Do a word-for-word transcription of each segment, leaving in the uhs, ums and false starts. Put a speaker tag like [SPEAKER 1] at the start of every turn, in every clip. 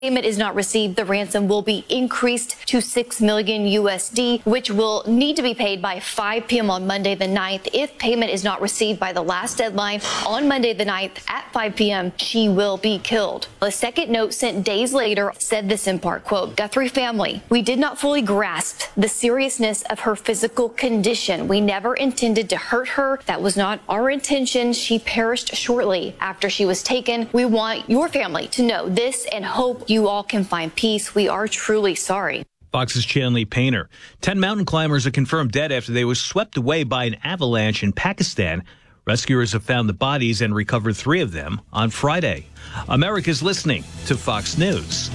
[SPEAKER 1] Payment is not received, the ransom will be increased to six million U S D, which will need to be paid by five p.m. on Monday the ninth. If payment is not received by the last deadline on Monday the ninth at five p.m., she will be killed. A second note sent days later said this in part, quote, Guthrie family, we did not fully grasp the seriousness of her physical condition. We never intended to hurt her. That was not our intention. She perished shortly after she was taken. We want your family to know this and hope you all can find peace. We are truly sorry.
[SPEAKER 2] Fox's Chanley Painter. Ten mountain climbers are confirmed dead after they were swept away by an avalanche in Pakistan. Rescuers have found the bodies and recovered three of them on Friday. America's listening to Fox News.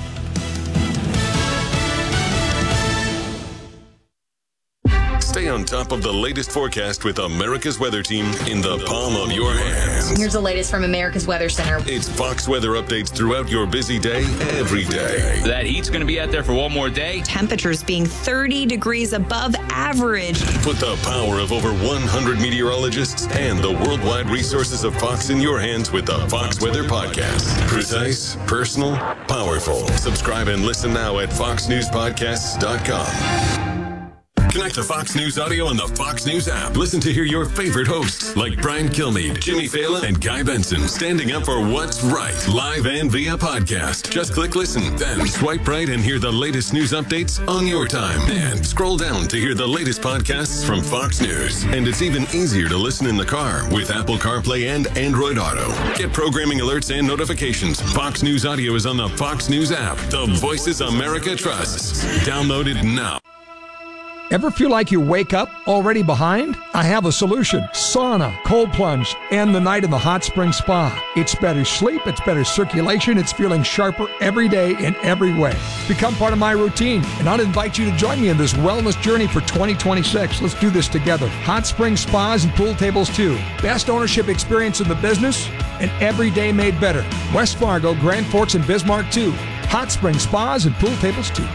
[SPEAKER 3] Stay on top of the latest forecast with America's Weather Team in the palm of your hands.
[SPEAKER 4] Here's the latest from America's Weather Center.
[SPEAKER 3] It's Fox weather updates throughout your busy day, every day.
[SPEAKER 5] That heat's going to be out there for one more day.
[SPEAKER 6] Temperatures being thirty degrees above average.
[SPEAKER 3] Put the power of over one hundred meteorologists and the worldwide resources of Fox in your hands with the Fox Weather Podcast. Precise, personal, powerful. Subscribe and listen now at fox news podcasts dot com. Connect to Fox News Audio on the Fox News app. Listen to hear your favorite hosts like Brian Kilmeade, Jimmy Fallon, and Guy Benson standing up for what's right, live and via podcast. Just click listen, then swipe right and hear the latest news updates on your time. And scroll down to hear the latest podcasts from Fox News. And it's even easier to listen in the car with Apple CarPlay and Android Auto. Get programming alerts and notifications. Fox News Audio is on the Fox News app. The voices America trusts. Download it now.
[SPEAKER 7] Ever feel like you wake up already behind? I have a solution. Sauna, cold plunge, and the night in the hot spring spa. It's better sleep, it's better circulation, it's feeling sharper every day in every way. Become part of my routine, and I'd invite you to join me in this wellness journey for twenty twenty-six. Let's do this together. Hot spring spas and pool tables too. Best ownership experience in the business, and every day made better. West Fargo, Grand Forks, and Bismarck too. Hot spring spas and pool tables too.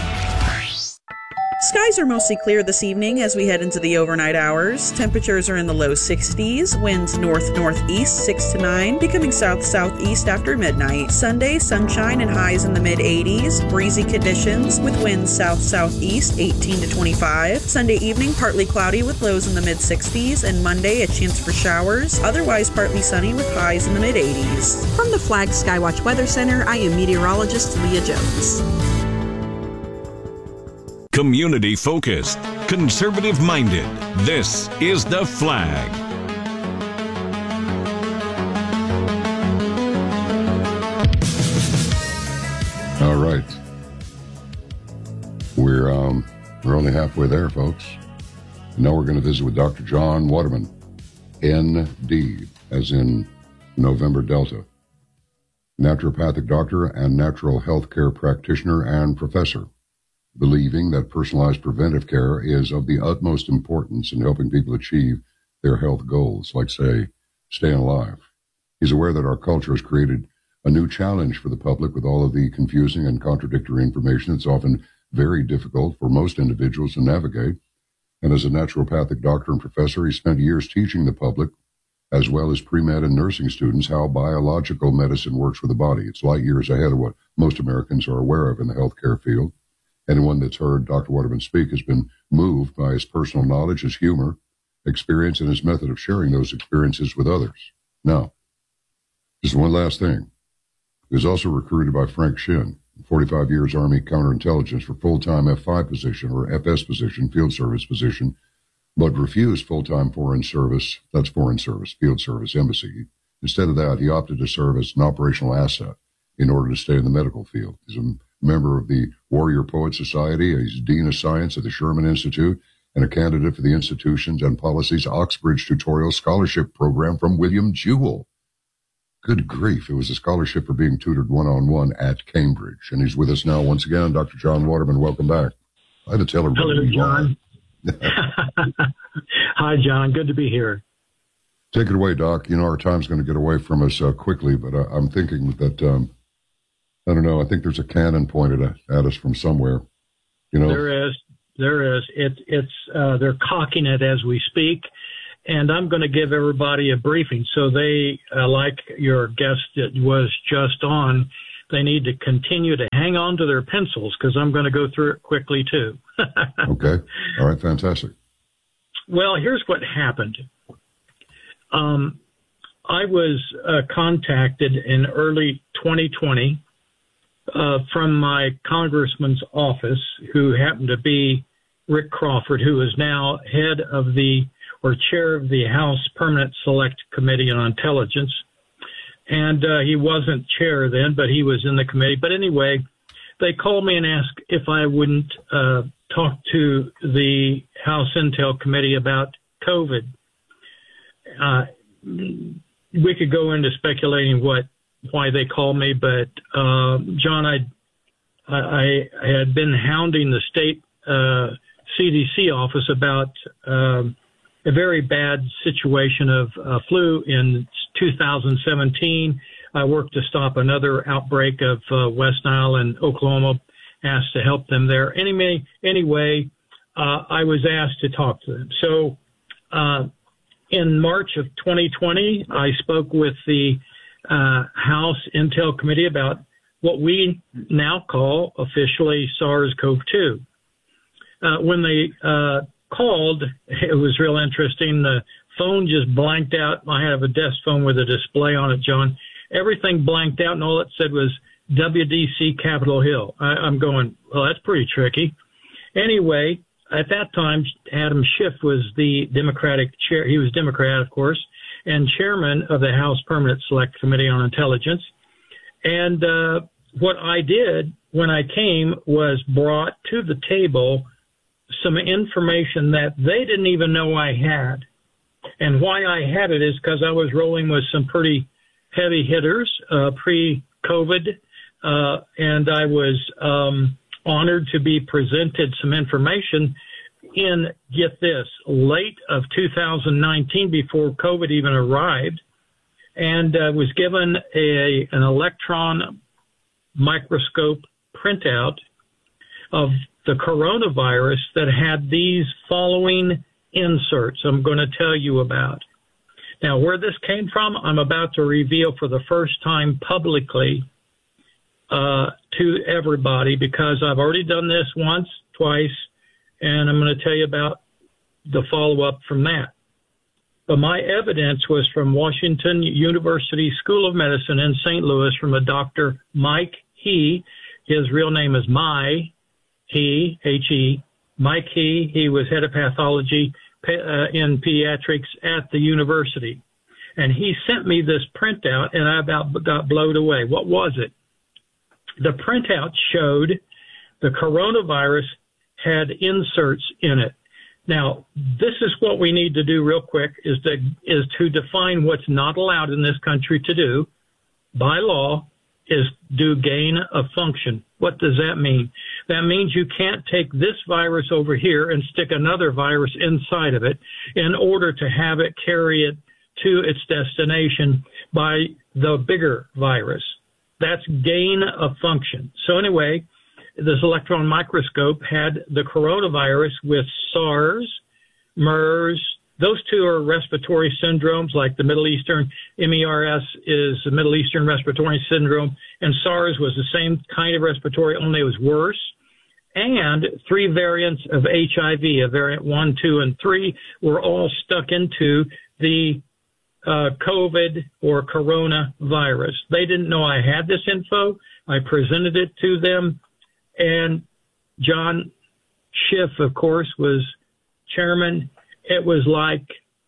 [SPEAKER 8] Skies are mostly clear this evening as we head into the overnight hours. Temperatures are in the low sixties, winds north-northeast six to nine, becoming south-southeast after midnight. Sunday, sunshine and highs in the mid-eighties, breezy conditions with winds south-southeast eighteen to twenty-five. Sunday evening, partly cloudy with lows in the mid-sixties, and Monday, a chance for showers, otherwise partly sunny with highs in the mid-eighties.
[SPEAKER 9] From the Flag Skywatch Weather Center, I am meteorologist Leah Jones.
[SPEAKER 10] Community focused, conservative minded. This is The Flag.
[SPEAKER 11] All right. We're um we're only halfway there, folks. Now we're going to visit with Doctor John Waterman, N D, as in November Delta, naturopathic doctor and natural health care practitioner and professor, believing that personalized preventive care is of the utmost importance in helping people achieve their health goals, like, say, staying alive. He's aware that our culture has created a new challenge for the public with all of the confusing and contradictory information. It's often very difficult for most individuals to navigate. And as a naturopathic doctor and professor, he spent years teaching the public, as well as pre-med and nursing students, how biological medicine works for the body. It's light years ahead of what most Americans are aware of in the healthcare field. Anyone that's heard Doctor Waterman speak has been moved by his personal knowledge, his humor, experience, and his method of sharing those experiences with others. Now, just one last thing. He was also recruited by Frank Shin, forty-five years Army counterintelligence for full-time F five position or F S position, field service position, but refused full-time foreign service, that's foreign service, field service, embassy. Instead of that, he opted to serve as an operational asset in order to stay in the medical field. He's a member of the Warrior Poet Society. He's Dean of Science at the Sherman Institute and a candidate for the Institutions and Policies Oxbridge Tutorial Scholarship Program from William Jewell. Good grief. It was a scholarship for being tutored one-on-one at Cambridge. And he's with us now once again. Doctor John Waterman, welcome back. I had to tell everybody.
[SPEAKER 12] Hello, John. Hi, John. Good to be here.
[SPEAKER 11] Take it away, Doc. You know, our time's going to get away from us uh, quickly, but uh, I'm thinking that, um, I don't know, I think there's a cannon pointed at, at us from somewhere. You know,
[SPEAKER 12] There is. There is. It, it's uh, they're cocking it as we speak. And I'm going to give everybody a briefing so they, uh, like your guest that was just on, they need to continue to hang on to their pencils because I'm going to go through it quickly too.
[SPEAKER 11] Okay. All right. Fantastic.
[SPEAKER 12] Well, here's what happened. Um, I was uh, contacted in early twenty twenty uh, from my congressman's office, who happened to be Rick Crawford, who is now head of the or chair of the House Permanent Select Committee on Intelligence. And uh, he wasn't chair then, but he was in the committee. But anyway, they called me and asked if I wouldn't uh, talk to the House Intel Committee about COVID. Uh, we could go into speculating what why they called me, but uh, John, I, I I had been hounding the state uh, C D C office about um, a very bad situation of uh, flu in two thousand seventeen. I worked to stop another outbreak of uh, West Nile and Oklahoma, asked to help them there. Anyway, anyway uh, I was asked to talk to them. So uh, in March of twenty twenty, I spoke with the uh, House Intel Committee about what we now call officially SARS-C o V two. Uh, when they uh, called, it was real interesting. The phone just blanked out. I have a desk phone with a display on it, John. Everything blanked out, and all it said was W D C Capitol Hill. I, I'm going, well, that's pretty tricky. Anyway, at that time, Adam Schiff was the Democratic chair. He was Democrat, of course, and chairman of the House Permanent Select Committee on Intelligence. And uh, what I did when I came was brought to the table some information that they didn't even know I had. And why I had it is because I was rolling with some pretty heavy hitters uh, pre-COVID, uh, and I was um, honored to be presented some information in, get this, late of two thousand nineteen, before COVID even arrived, and uh, was given a an electron microscope printout of the coronavirus that had these following inserts I'm going to tell you about. Now, where this came from, I'm about to reveal for the first time publicly uh, to everybody, because I've already done this once, twice, and I'm going to tell you about the follow-up from that. But my evidence was from Washington University School of Medicine in Saint Louis from a Doctor Mike He. His real name is Mai He, H E, Mike He. He was head of pathology uh, in pediatrics at the university. And he sent me this printout, and I about got blown away. What was it? The printout showed the coronavirus had inserts in it. Now, this is what we need to do real quick, is to, is to define what's not allowed in this country to do by law, is do gain of function. What does that mean? That means you can't take this virus over here and stick another virus inside of it in order to have it carry it to its destination by the bigger virus. That's gain of function. So anyway, this electron microscope had the coronavirus with SARS, MERS. Those two are respiratory syndromes, like the Middle Eastern M E R S is the Middle Eastern Respiratory Syndrome, and SARS was the same kind of respiratory, only it was worse. And three variants of H I V, a variant one, two, and three, were all stuck into the uh, COVID or coronavirus. They didn't know I had this info. I presented it to them, and John Schiff, of course, was chairman. It was like,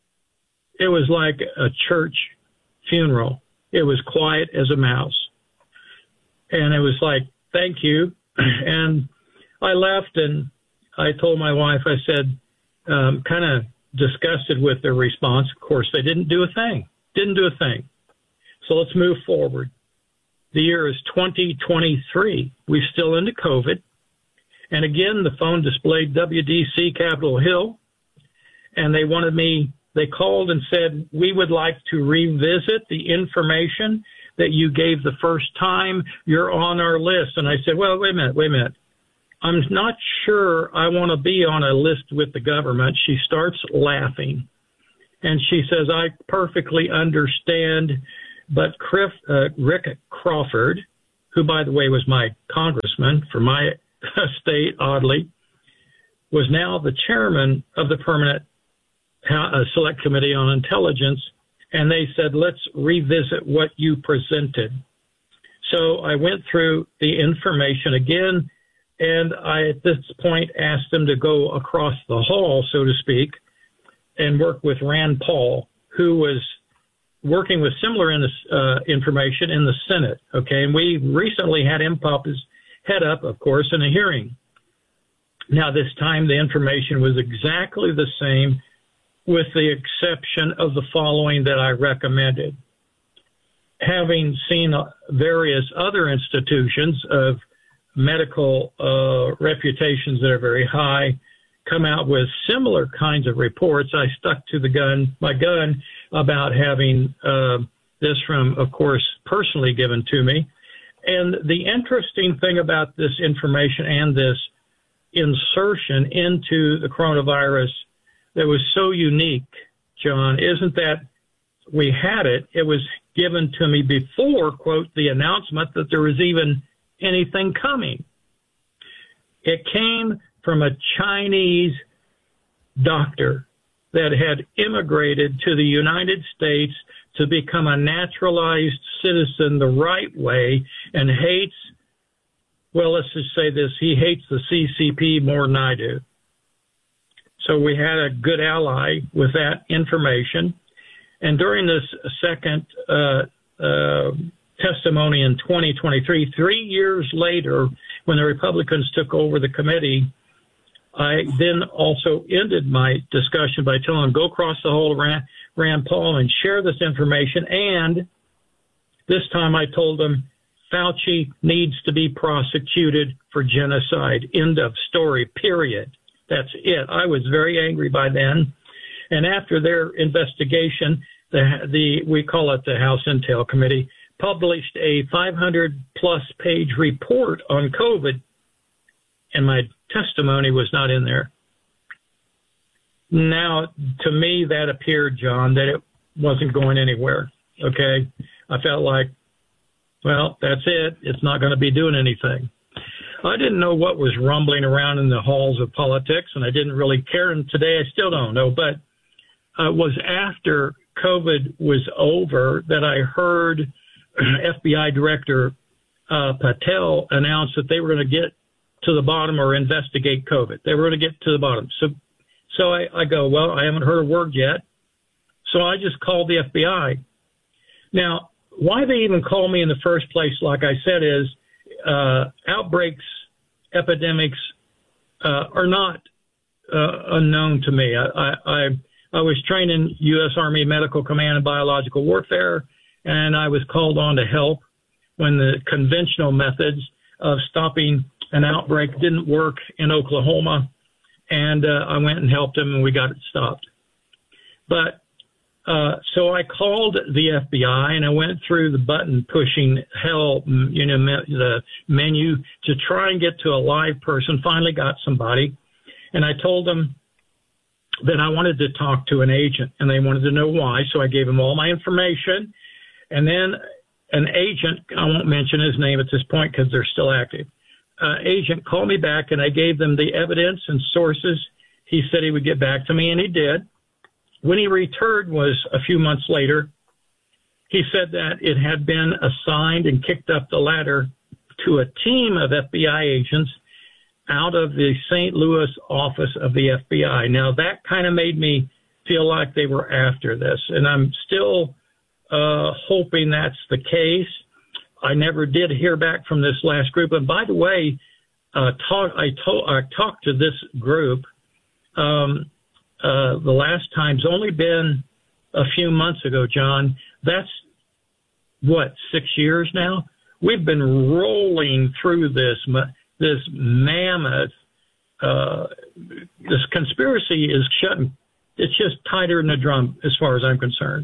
[SPEAKER 12] it was like a church funeral. It was quiet as a mouse. And it was like, thank you. And I left, and I told my wife, I said, um, kind of disgusted with their response. Of course, they didn't do a thing, didn't do a thing. So let's move forward. The year is twenty twenty-three. We're still into COVID. And again, the phone displayed W D C Capitol Hill. And they wanted me, they called and said, we would like to revisit the information that you gave the first time. You're on our list. And I said, well, wait a minute, wait a minute. I'm not sure I want to be on a list with the government. She starts laughing. And she says, I perfectly understand. But Criff, uh, Rick Crawford, who, by the way, was my congressman for my state, oddly, was now the chairman of the Permanent uh, Select Committee on Intelligence. And they said, let's revisit what you presented. So I went through the information again, and I, at this point, asked them to go across the hall, so to speak, and work with Rand Paul, who was working with similar in this, uh, information in the Senate. Okay, and we recently had him pop his head up, of course, in a hearing. Now, this time, the information was exactly the same, with the exception of the following that I recommended. Having seen various other institutions of medical uh, reputations that are very high come out with similar kinds of reports, I stuck to the gun, my gun, about having uh, this from, of course, personally given to me. And the interesting thing about this information and this insertion into the coronavirus that was so unique, John, isn't that we had it. It was given to me before, quote, the announcement that there was even anything coming. It came from a Chinese doctor that had immigrated to the United States to become a naturalized citizen the right way and hates, well, let's just say this, he hates the C C P more than I do. So we had a good ally with that information. And during this second uh, uh, testimony in twenty twenty-three, three years later, when the Republicans took over the committee, I then also ended my discussion by telling them, go across the hall of Rand, Rand Paul and share this information. And this time I told them, Fauci needs to be prosecuted for genocide. End of story, period. That's it. I was very angry by then. And after their investigation, the, the we call it the House Intel Committee, published a five hundred plus page report on COVID, and my testimony was not in there. Now, to me, that appeared, John, that it wasn't going anywhere. Okay? I felt like, well, that's it. It's not going to be doing anything. I didn't know what was rumbling around in the halls of politics, and I didn't really care. And today I still don't know. But uh, it was after COVID was over that I heard F B I Director uh, Patel announce that they were going to get to the bottom or investigate COVID. They were going to get to the bottom. So, so I, I go, well, I haven't heard a word yet. So I just called the F B I. Now, why they even call me in the first place, like I said, is uh, outbreaks, epidemics uh, are not uh, unknown to me. I, I, I, I was trained in U S Army Medical Command and Biological Warfare, and I was called on to help when the conventional methods of stopping an outbreak didn't work in Oklahoma, and uh, I went and helped them, and we got it stopped. But uh, so I called the F B I, and I went through the button-pushing hell, you know, me- the menu to try and get to a live person. Finally got somebody, and I told them that I wanted to talk to an agent, and they wanted to know why. So I gave them all my information, and then an agent, I won't mention his name at this point because they're still active, uh, agent called me back, and I gave them the evidence and sources. He said he would get back to me, and he did. When he returned was a few months later. He said that it had been assigned and kicked up the ladder to a team of F B I agents out of the Saint Louis office of the F B I. Now, that kind of made me feel like they were after this, and I'm still uh, hoping that's the case. I never did hear back from this last group. And by the way, uh, talk, I, to, I talked to this group um, uh, the last time. It's only been a few months ago, John. That's, what, six years now? We've been rolling through this this mammoth, uh, this conspiracy is shutting. It's just tighter than a drum as far as I'm concerned.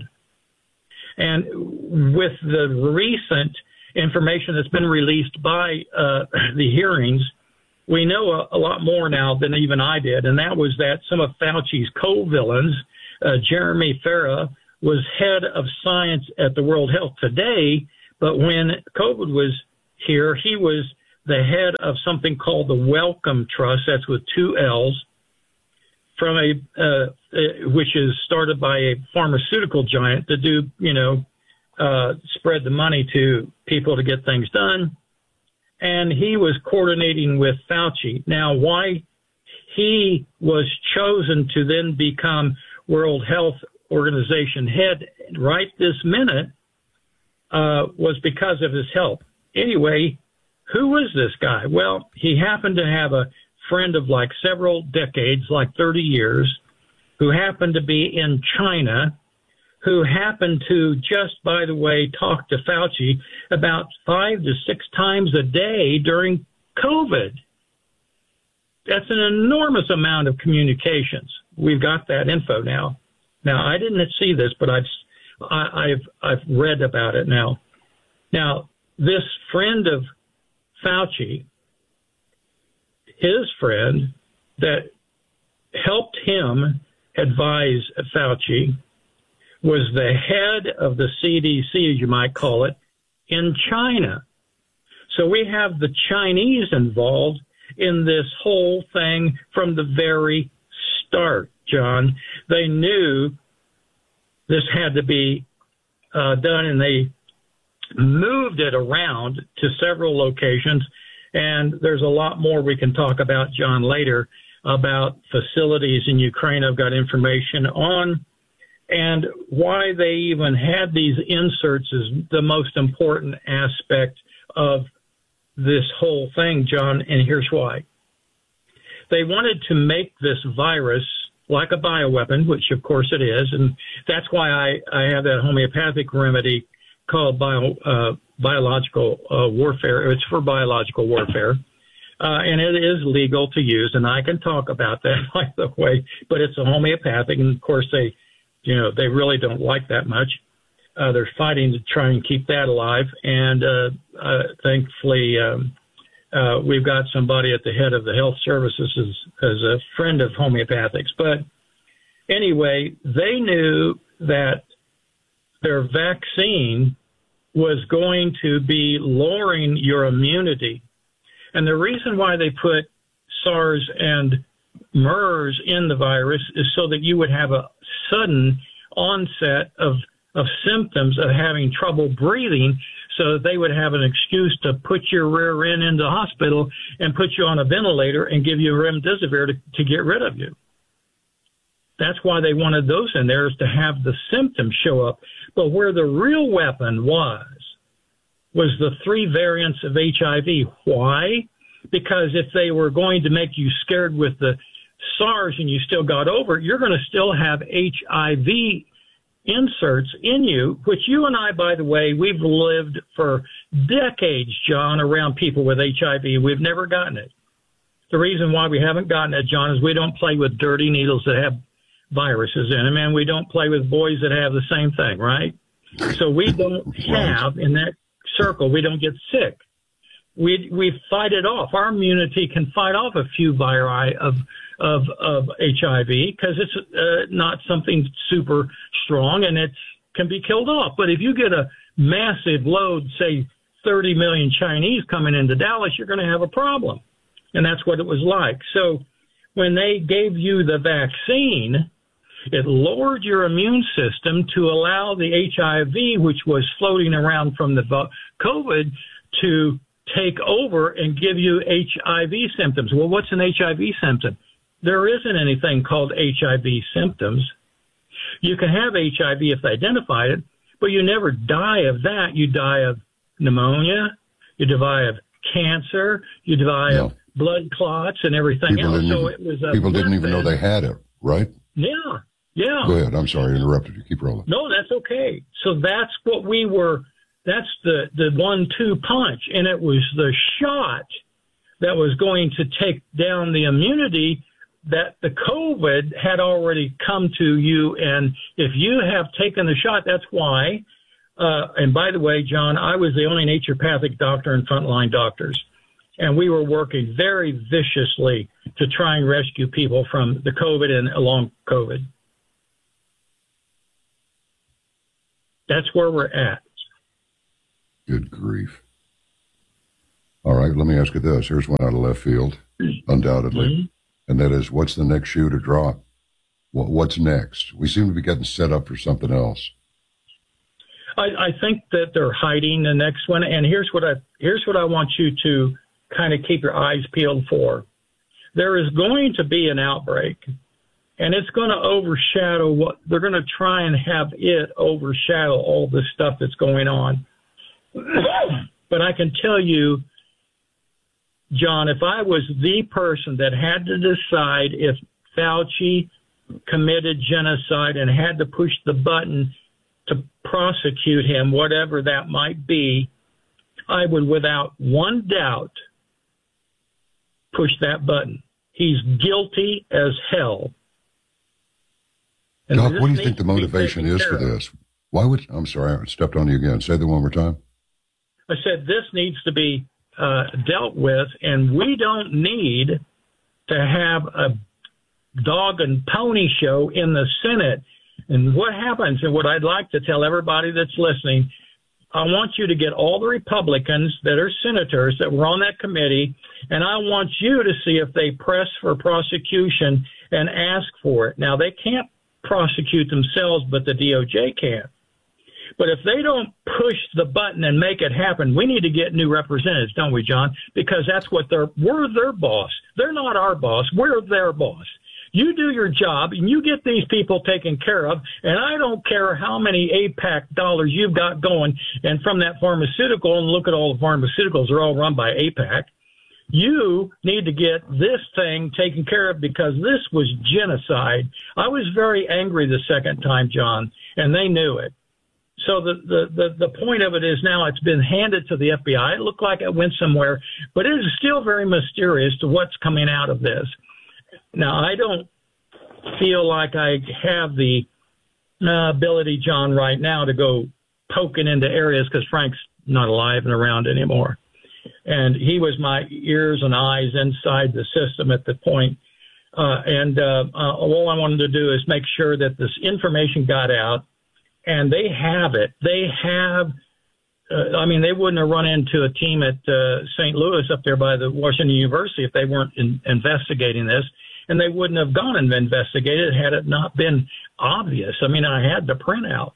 [SPEAKER 12] And with the recent information that's been released by uh, the hearings, we know a, a lot more now than even I did. And that was that some of Fauci's co-villains, uh, Jeremy Farah, was head of science at the World Health Today. But when COVID was here. He was the head of something called the Wellcome Trust. That's with two L's, from a uh, which is started by a pharmaceutical giant to do, you know, uh, spread the money to people to get things done. And he was coordinating with Fauci. Now, why he was chosen to then become World Health Organization head right this minute uh, was because of his help. Anyway, who was this guy? Well, he happened to have a friend of like several decades, like thirty years, who happened to be in China, who happened to just, by the way, talk to Fauci about five to six times a day during COVID. That's an enormous amount of communications. We've got that info now. Now, I didn't see this, but I've, I, I've, I've read about it now. Now, this friend of Fauci, his friend that helped him advise Fauci, was the head of the C D C, as you might call it, in China. So we have the Chinese involved in this whole thing from the very start, John. They knew this had to be uh, done, and they moved it around to several locations. And there's a lot more we can talk about, John, later about facilities in Ukraine I've got information on. And why they even had these inserts is the most important aspect of this whole thing, John, and here's why. They wanted to make this virus like a bioweapon, which of course it is, and that's why I, I have that homeopathic remedy called bio, uh, biological uh, warfare. It's for biological warfare, uh, and it is legal to use, and I can talk about that, by the way, but it's a homeopathic, and of course they You know, they really don't like that much. Uh, they're fighting to try and keep that alive. And uh, uh, thankfully, um, uh, we've got somebody at the head of the health services as, as a friend of homeopathics. But anyway, they knew that their vaccine was going to be lowering your immunity. And the reason why they put SARS and MERS in the virus is so that you would have a sudden onset of of symptoms of having trouble breathing, so that they would have an excuse to put your rear end into the hospital and put you on a ventilator and give you remdesivir to, to get rid of you. That's why they wanted those in there, is to have the symptoms show up. But where the real weapon was, was the three variants of H I V. Why? Because if they were going to make you scared with the SARS and you still got over it, you're going to still have H I V inserts in you, which you and I, by the way, we've lived for decades, John, around people with H I V. We've never gotten it. The reason why we haven't gotten it, John, is we don't play with dirty needles that have viruses in them, and we don't play with boys that have the same thing, right? So we don't have, in that circle, we don't get sick. We we fight it off. Our immunity can fight off a few viri of of of H I V because it's uh, not something super strong, and it can be killed off. But if you get a massive load, say thirty million Chinese coming into Dallas, you're going to have a problem. And that's what it was like. So when they gave you the vaccine, it lowered your immune system to allow the H I V, which was floating around from the COVID, to take over and give you H I V symptoms. Well, what's an H I V symptom? There isn't anything called H I V symptoms. You can have H I V if they identify it, but you never die of that. You die of pneumonia, you die of cancer, you die
[SPEAKER 11] no.
[SPEAKER 12] of blood clots and everything
[SPEAKER 11] people
[SPEAKER 12] else.
[SPEAKER 11] Didn't
[SPEAKER 12] So
[SPEAKER 11] even,
[SPEAKER 12] it was a
[SPEAKER 11] people didn't even know they had it, right?
[SPEAKER 12] Yeah, yeah.
[SPEAKER 11] Go ahead. I'm sorry, I interrupted you. Keep rolling.
[SPEAKER 12] No, that's okay. So that's what we were. That's the, the one two punch. And it was the shot that was going to take down the immunity that the COVID had already come to you. And if you have taken the shot, that's why. Uh, and by the way, John, I was the only naturopathic doctor in Frontline Doctors. And we were working very viciously to try and rescue people from the COVID and long COVID. That's where we're at.
[SPEAKER 11] Good grief. All right, let me ask you this. Here's one out of left field, undoubtedly. Mm-hmm. And that is, what's the next shoe to drop? What's next? We seem to be getting set up for something else.
[SPEAKER 12] I, I think that they're hiding the next one. And here's what I here's what I want you to kind of keep your eyes peeled for. There is going to be an outbreak, and it's going to overshadow what they're going to try and have it overshadow all this stuff that's going on. But I can tell you, John, if I was the person that had to decide if Fauci committed genocide and had to push the button to prosecute him, whatever that might be, I would without one doubt push that button. He's guilty as hell.
[SPEAKER 11] And Doc, what do you think the motivation is for this? Why would, I'm sorry, I stepped on you again. Say that one more time.
[SPEAKER 12] I said this needs to be uh, dealt with, and we don't need to have a dog and pony show in the Senate. And what happens, and what I'd like to tell everybody that's listening, I want you to get all the Republicans that are senators that were on that committee, and I want you to see if they press for prosecution and ask for it. Now, they can't prosecute themselves, but the D O J can. But if they don't push the button and make it happen, we need to get new representatives, don't we, John? Because that's what they're, we're their boss. They're not our boss. We're their boss. You do your job, and you get these people taken care of, and I don't care how many AIPAC dollars you've got going, and from that pharmaceutical, and look at all the pharmaceuticals, they're all run by AIPAC. You need to get this thing taken care of because this was genocide. I was very angry the second time, John, and they knew it. So the, the, the, the point of it is now it's been handed to the F B I. It looked like it went somewhere, but it is still very mysterious to what's coming out of this. Now, I don't feel like I have the uh, ability, John, right now to go poking into areas because Frank's not alive and around anymore. And he was my ears and eyes inside the system at the point. Uh, and uh, uh, all I wanted to do is make sure that this information got out, and they have it. They have uh, I mean, they wouldn't have run into a team at uh, Saint Louis up there by the Washington University if they weren't in, investigating this. And they wouldn't have gone and investigated had it not been obvious. I mean, I had the printout.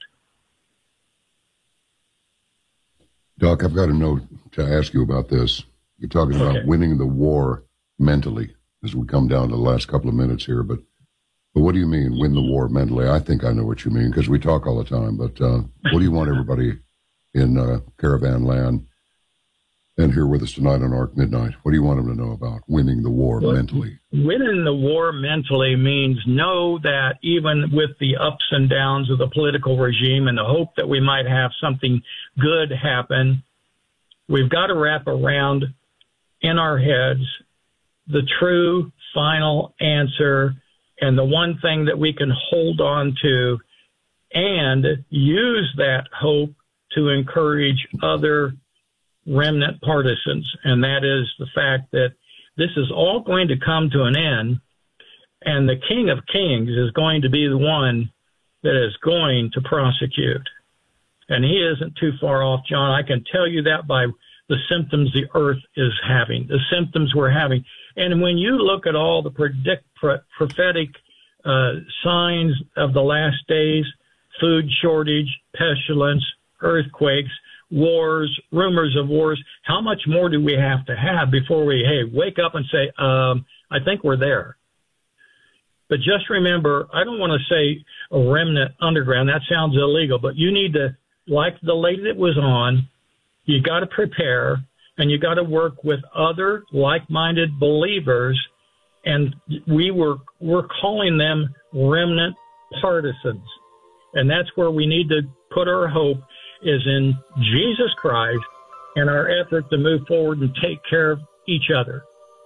[SPEAKER 11] Doc, I've got a note to ask you about this. You're talking about okay. winning the war mentally as we come down to the last couple of minutes here. But, but what do you mean, win the war mentally? I think I know what you mean because we talk all the time. But uh, what do you want everybody in uh, Caravan Land and here with us tonight on Arc Midnight? What do you want them to know about winning the war well, mentally?
[SPEAKER 12] Winning the war mentally means know that even with the ups and downs of the political regime and the hope that we might have something good happen, we've got to wrap around in our heads the true final answer and the one thing that we can hold on to and use that hope to encourage other remnant partisans, and that is the fact that this is all going to come to an end, and the King of Kings is going to be the one that is going to prosecute. And he isn't too far off, John. I can tell you that by the symptoms the earth is having, the symptoms we're having. And when you look at all the predict, pro, prophetic uh, signs of the last days, food shortage, pestilence, earthquakes, wars, rumors of wars, how much more do we have to have before we, hey, wake up and say, um, I think we're there. But just remember, I don't want to say a remnant underground. That sounds illegal, but you need to, like the lady that was on, you got to prepare and you got to work with other like-minded believers. And we were, we're calling them remnant partisans. And that's where we need to put our hope is in Jesus Christ and our effort to move forward and take care of each other.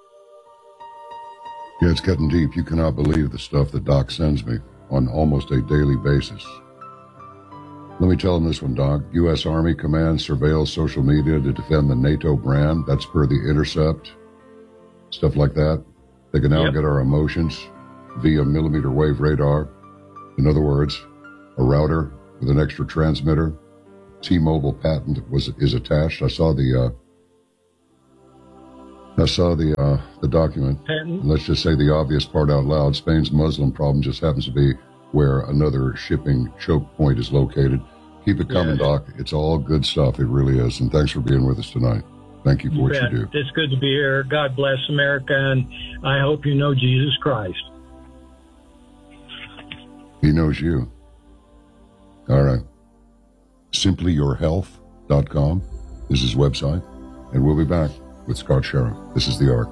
[SPEAKER 11] Yeah, it's getting deep. You cannot believe the stuff that Doc sends me on almost a daily basis. Let me tell him this one, Doc. U S Army Command surveils social media to defend the NATO brand. That's per The Intercept. Stuff like that. They can now yep. get our emotions via millimeter wave radar. In other words, a router with an extra transmitter. T-Mobile patent was is attached. I saw the uh, I saw the uh, the document.
[SPEAKER 12] And
[SPEAKER 11] let's just say the obvious part out loud. Spain's Muslim problem just happens to be where another shipping choke point is located. Keep it coming,
[SPEAKER 12] yeah.
[SPEAKER 11] Doc. It's all good stuff. It really is. And thanks for being with us tonight. Thank you for
[SPEAKER 12] You
[SPEAKER 11] what
[SPEAKER 12] bet.
[SPEAKER 11] you do.
[SPEAKER 12] It's good to be here. God bless America, and I hope you know Jesus Christ.
[SPEAKER 11] He knows you. All right. simply your health dot com is his website. And we'll be back with Scott Sheriff. This is The Ark.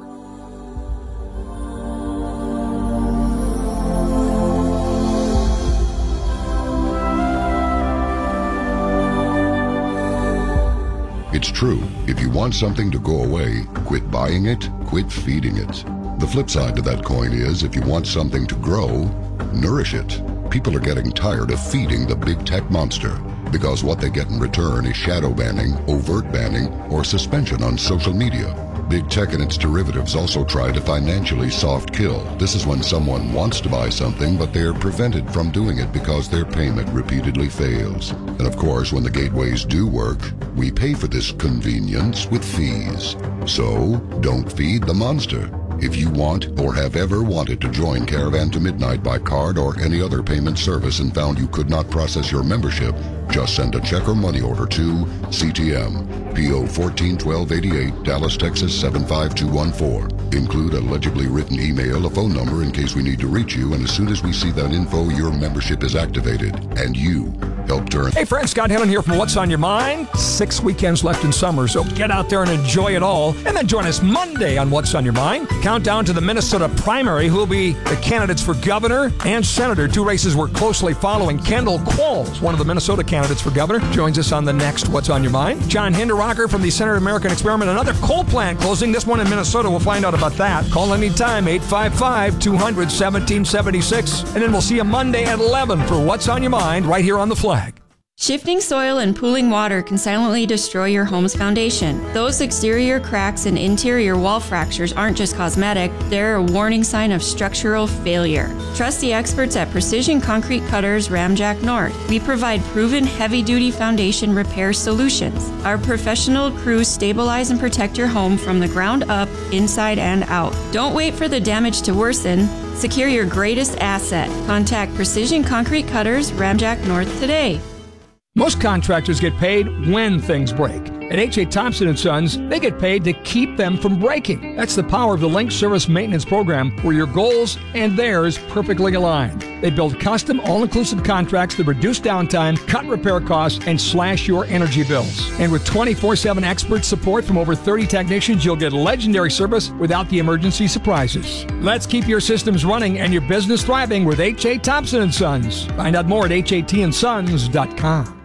[SPEAKER 11] It's true. If you want something to go away, quit buying it, quit feeding it. The flip side to that coin is if you want something to grow, nourish it. People are getting tired of feeding the big tech monster because what they get in return is shadow banning, overt banning, or suspension on social media. Big tech and its derivatives also try to financially soft kill. This is when someone wants to buy something, but they're prevented from doing it because their payment repeatedly fails. And of course, when the gateways do work, we pay for this convenience with fees. So, don't feed the monster. If you want or have ever wanted to join Caravan to Midnight by card or any other payment service and found you could not process your membership, just send a check or money order to C T M, P O fourteen twelve eighty-eight, Dallas, Texas seven five two one four. Include a legibly written email, a phone number in case we need to reach you, and as soon as we see that info, your membership is activated, and you help turn...
[SPEAKER 7] Hey friends, Scott Hemmon here from What's on Your Mind. Six weekends left in summer, so get out there and enjoy it all. And then join us Monday on What's on Your Mind. Countdown to the Minnesota primary, who will be the candidates for governor and senator. Two races we're closely following. Kendall Qualls, one of the Minnesota candidates for governor, joins us on the next What's on Your Mind. John Hinderrocker from the Center of American Experiment, another coal plant closing, this one in Minnesota. We'll find out about that. Call anytime, eight five five, two hundred, seventeen seventy-six. And then we'll see you Monday at eleven for What's on Your Mind right here on The Flag.
[SPEAKER 13] Shifting soil and pooling water can silently destroy your home's foundation. Those exterior cracks and interior wall fractures aren't just cosmetic, they're a warning sign of structural failure. Trust the experts at Precision Concrete Cutters Ramjack North. We provide proven heavy-duty foundation repair solutions. Our professional crews stabilize and protect your home from the ground up, inside and out. Don't wait for the damage to worsen. Secure your greatest asset. Contact Precision Concrete Cutters Ramjack North today.
[SPEAKER 7] Most contractors get paid when things break. At H A. Thompson and Sons, they get paid to keep them from breaking. That's the power of the Link Service Maintenance Program, where your goals and theirs perfectly align. They build custom, all-inclusive contracts that reduce downtime, cut repair costs, and slash your energy bills. And with twenty-four seven expert support from over thirty technicians, you'll get legendary service without the emergency surprises. Let's keep your systems running and your business thriving with H A. Thompson and Sons. Find out more at H A T and sons dot com.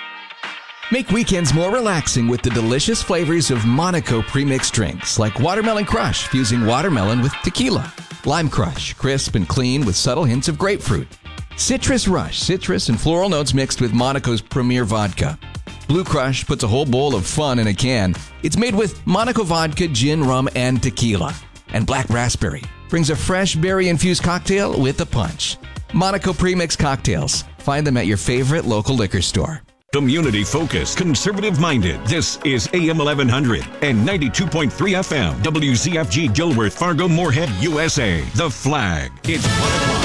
[SPEAKER 14] Make weekends more relaxing with the delicious flavors of Monaco premixed drinks like Watermelon Crush, fusing watermelon with tequila. Lime Crush, crisp and clean with subtle hints of grapefruit. Citrus Rush, citrus and floral notes mixed with Monaco's premier vodka. Blue Crush puts a whole bowl of fun in a can. It's made with Monaco vodka, gin, rum, and tequila. And Black Raspberry brings a fresh berry-infused cocktail with a punch. Monaco premixed cocktails. Find them at your favorite local liquor store.
[SPEAKER 10] Community-focused, conservative-minded. This is A M eleven hundred and ninety-two point three F M. W Z F G Gilworth, Fargo, Moorhead, U S A. The Flag. It's one o'clock.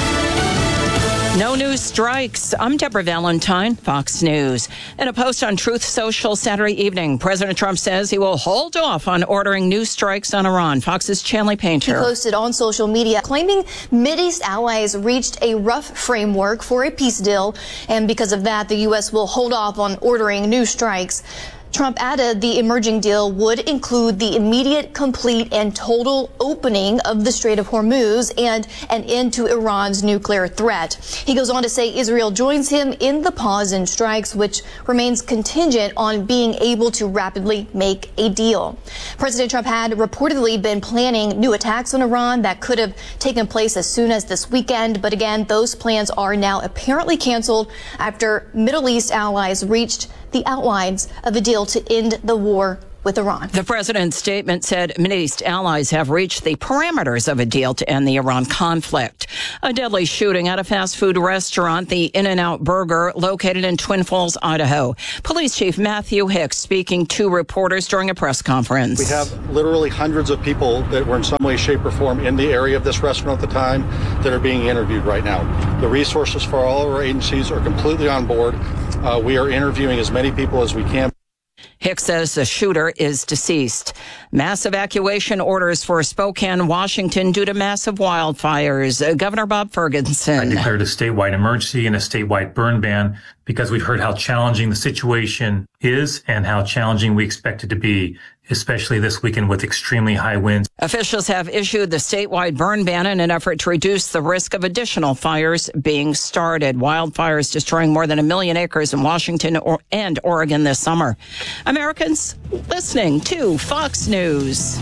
[SPEAKER 15] No new strikes. I'm Deborah Valentine, Fox News. In a post on Truth Social Saturday evening, President Trump says he will hold off on ordering new strikes on Iran. Fox's Chanley Painter.
[SPEAKER 1] He posted on social media claiming Mideast allies reached a rough framework for a peace deal, and because of that, the U S will hold off on ordering new strikes. Trump added the emerging deal would include the immediate, complete, and total opening of the Strait of Hormuz and an end to Iran's nuclear threat. He goes on to say Israel joins him in the pause in strikes, which remains contingent on being able to rapidly make a deal. President Trump had reportedly been planning new attacks on Iran that could have taken place as soon as this weekend, but again, those plans are now apparently canceled after Middle East allies reached the outlines of a deal to end the war with Iran.
[SPEAKER 15] The president's statement said Middle East allies have reached the parameters of a deal to end the Iran conflict. A deadly shooting at a fast food restaurant, the In-N-Out Burger, located in Twin Falls, Idaho. Police Chief Matthew Hicks speaking to reporters during a press conference.
[SPEAKER 16] We have literally hundreds of people that were in some way, shape, or form in the area of this restaurant at the time that are being interviewed right now. The resources for all of our agencies are completely on board. Uh, we are interviewing as many people as we can.
[SPEAKER 15] Hicks says the shooter is deceased. Mass evacuation orders for Spokane, Washington due to massive wildfires. Uh, Governor Bob Ferguson.
[SPEAKER 17] I declared a statewide emergency and a statewide burn ban because we've heard how challenging the situation is and how challenging we expect it to be, especially this weekend with extremely high winds.
[SPEAKER 15] Officials have issued the statewide burn ban in an effort to reduce the risk of additional fires being started. Wildfires destroying more than a million acres in Washington or, and Oregon this summer. Americans listening to Fox News.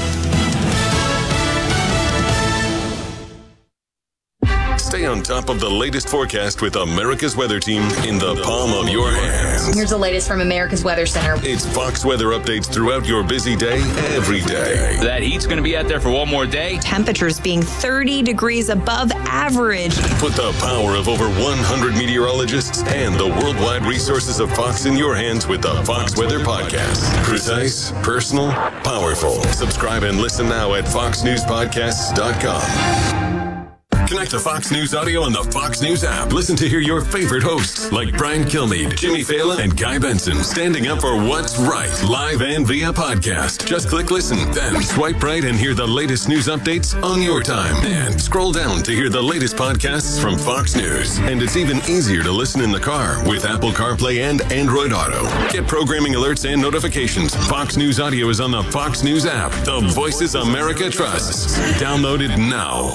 [SPEAKER 3] Stay on top of the latest forecast with America's Weather Team in the palm of your hands.
[SPEAKER 4] Here's the latest from America's Weather Center.
[SPEAKER 3] It's Fox weather updates throughout your busy day, every day.
[SPEAKER 5] That heat's going to be out there for one more day.
[SPEAKER 6] Temperatures being thirty degrees above average.
[SPEAKER 3] Put the power of over one hundred meteorologists and the worldwide resources of Fox in your hands with the Fox Weather Podcast. Precise, personal, powerful. Subscribe and listen now at fox news podcasts dot com. Connect to Fox News Audio on the Fox News app. Listen to hear your favorite hosts like Brian Kilmeade, Jimmy Fallon, and Guy Benson standing up for what's right, live and via podcast. Just click listen, then swipe right and hear the latest news updates on your time. And scroll down to hear the latest podcasts from Fox News. And it's even easier to listen in the car with Apple CarPlay and Android Auto. Get programming alerts and notifications. Fox News Audio is on the Fox News app. The voices America trusts. Download it now.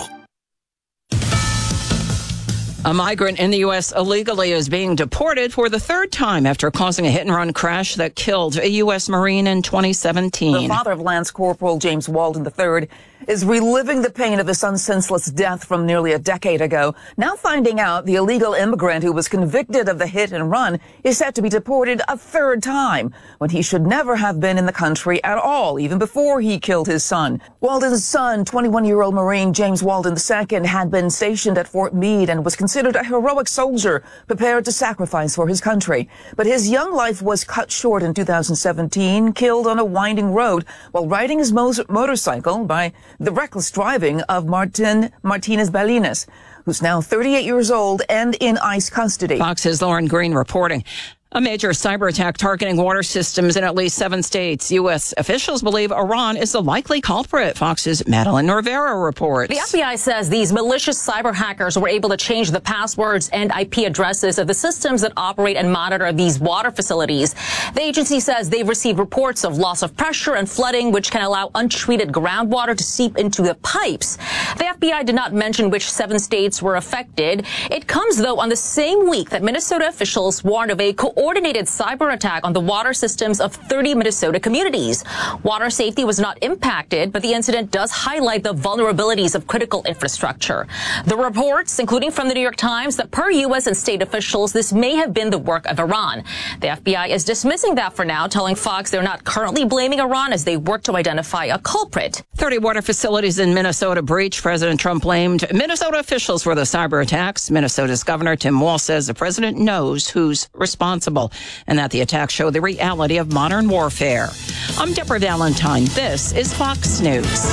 [SPEAKER 15] A migrant in the U S illegally is being deported for the third time after causing a hit-and-run crash that killed a U S Marine in twenty seventeen.
[SPEAKER 18] The father of Lance Corporal James Walden the third is reliving the pain of his son's senseless death from nearly a decade ago. Now finding out the illegal immigrant who was convicted of the hit and run is set to be deported a third time when he should never have been in the country at all, even before he killed his son. Walden's son, twenty-one-year-old Marine James Walden the second, had been stationed at Fort Meade and was considered a heroic soldier prepared to sacrifice for his country. But his young life was cut short in two thousand seventeen, killed on a winding road while riding his mo- motorcycle by the reckless driving of Martin Martinez Balinas, who's now thirty-eight years old and in ICE custody.
[SPEAKER 15] Fox's Lauren Green reporting. A major cyber attack targeting water systems in at least seven states. U S officials believe Iran is the likely culprit. Fox's Madeline Rivera reports.
[SPEAKER 19] The F B I says these malicious cyber hackers were able to change the passwords and I P addresses of the systems that operate and monitor these water facilities. The agency says they've received reports of loss of pressure and flooding, which can allow untreated groundwater to seep into the pipes. The F B I did not mention which seven states were affected. It comes, though, on the same week that Minnesota officials warned of a coordinated cyber attack on the water systems of thirty Minnesota communities. Water safety was not impacted, but the incident does highlight the vulnerabilities of critical infrastructure. The reports, including from the New York Times, that per U S and state officials, this may have been the work of Iran. The F B I is dismissing that for now, telling Fox they're not currently blaming Iran as they work to identify a culprit.
[SPEAKER 15] thirty water facilities in Minnesota breached. President Trump blamed Minnesota officials for the cyber attacks. Minnesota's Governor Tim Walz says the president knows who's responsible and that the attacks show the reality of modern warfare. I'm Deborah Valentine. This is Fox News.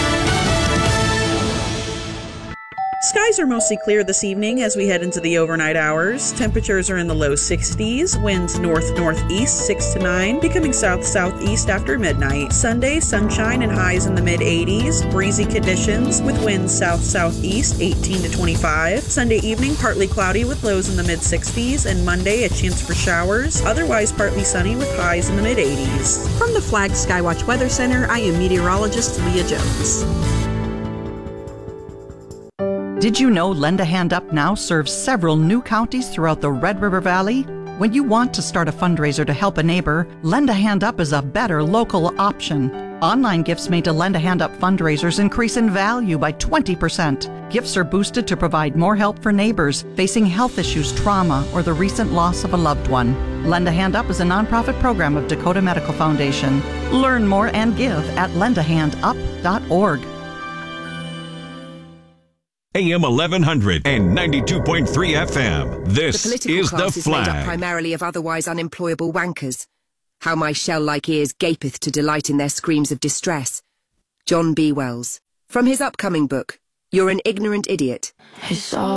[SPEAKER 8] Skies are mostly clear this evening as we head into the overnight hours. Temperatures are in the low sixties, winds north-northeast six to nine, becoming south-southeast after midnight. Sunday, sunshine and highs in the mid-eighties, breezy conditions with winds south-southeast eighteen to twenty-five. Sunday evening, partly cloudy with lows in the mid-sixties, and Monday, a chance for showers, otherwise partly sunny with highs in the mid-eighties.
[SPEAKER 9] From the Flag Skywatch Weather Center, I am meteorologist Leah Jones.
[SPEAKER 20] Did you know Lend a Hand Up now serves several new counties throughout the Red River Valley? When you want to start a fundraiser to help a neighbor, Lend a Hand Up is a better local option. Online gifts made to Lend a Hand Up fundraisers increase in value by twenty percent. Gifts are boosted to provide more help for neighbors facing health issues, trauma, or the recent loss of a loved one. Lend a Hand Up is a nonprofit program of Dakota Medical Foundation. Learn more and give at lend a hand up dot org.
[SPEAKER 10] A M eleven hundred and ninety-two point three F M. This
[SPEAKER 21] the political
[SPEAKER 10] is
[SPEAKER 21] class
[SPEAKER 10] The
[SPEAKER 21] is made up
[SPEAKER 10] Flag.
[SPEAKER 21] primarily of otherwise unemployable wankers. How my shell-like ears gapeth to delight in their screams of distress. John B. Wells. From his upcoming book, You're an Ignorant Idiot.